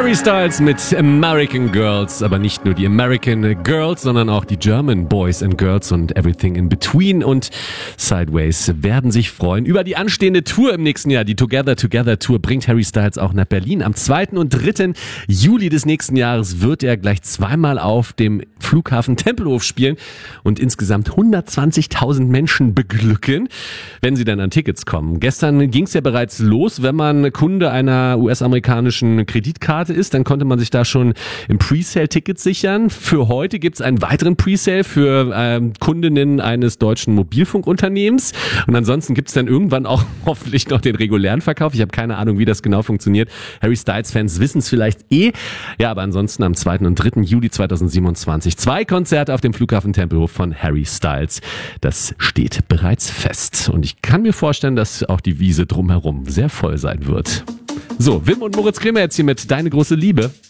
Harry Styles mit American Girls, aber nicht nur die American Girls, sondern auch die German Boys and Girls und Everything in Between und Sideways werden sich freuen über die anstehende Tour im nächsten Jahr. Die Together Tour bringt Harry Styles auch nach Berlin. Am 2. und 3. Juli des nächsten Jahres wird er gleich zweimal auf dem Flughafen Tempelhof spielen und insgesamt 120.000 Menschen beglücken, wenn sie dann an Tickets kommen. Gestern ging es ja bereits los, wenn man Kunde einer US-amerikanischen Kreditkarte ist, dann konnte man sich da schon im Presale Tickets sichern. Für heute gibt es einen weiteren Presale für Kundinnen eines deutschen Mobilfunkunternehmens und ansonsten gibt es dann irgendwann auch hoffentlich noch den regulären Verkauf. Ich habe keine Ahnung, wie das genau funktioniert. Harry Styles-Fans wissen es vielleicht Ja, aber ansonsten am 2. und 3. Juli 2027 2 Konzerte auf dem Flughafen Tempelhof von Harry Styles. Das steht bereits fest und ich kann mir vorstellen, dass auch die Wiese drumherum sehr voll sein wird. So, Wim und Moritz Kremer jetzt hier mit Deine große Liebe.